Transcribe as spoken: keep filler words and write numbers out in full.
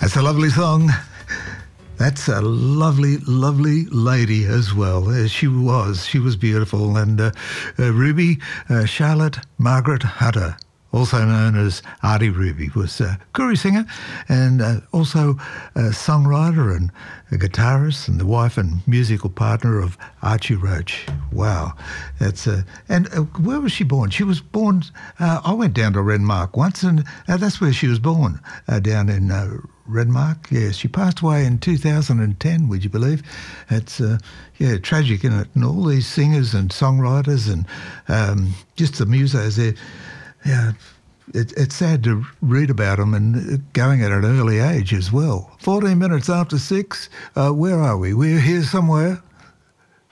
That's a lovely song. That's a lovely, lovely lady as well. Uh, she was. She was beautiful. And uh, uh, Ruby, uh, Charlotte Margaret Hunter, also known as Artie Ruby, was a Koori singer and uh, also a songwriter and a guitarist and the wife and musical partner of Archie Roach. Wow. That's uh, And uh, where was she born? She was born, uh, I went down to Renmark once, and uh, that's where she was born, uh, down in uh, Renmark. Yeah, she passed away in two thousand ten, would you believe? It's, uh, yeah, tragic, isn't it? And all these singers and songwriters and um, just the musos there. Yeah, it, it's sad to read about them and going at an early age as well. fourteen minutes after six, uh, where are we? We're here somewhere.